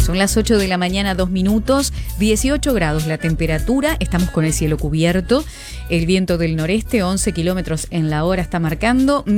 Son las 8 de la mañana, 2 minutos, 18 grados la temperatura, estamos con el cielo cubierto, el viento del noreste, 11 kilómetros en la hora está marcando.